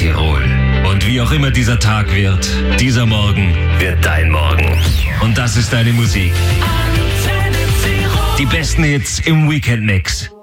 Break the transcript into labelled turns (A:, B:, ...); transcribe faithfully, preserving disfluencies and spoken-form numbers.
A: Tirol. Und wie auch immer dieser Tag wird, dieser Morgen wird dein Morgen. Und das ist deine Musik. Die besten Hits im Weekend Mix.